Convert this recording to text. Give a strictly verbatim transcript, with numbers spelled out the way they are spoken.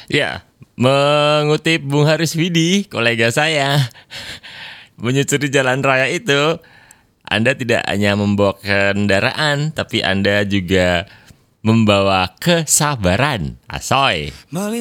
Ya, mengutip Bung Haris Widi, kolega saya, menyusuri jalan raya itu, Anda tidak hanya membawa kendaraan, tapi Anda juga membawa kesabaran. Asoy.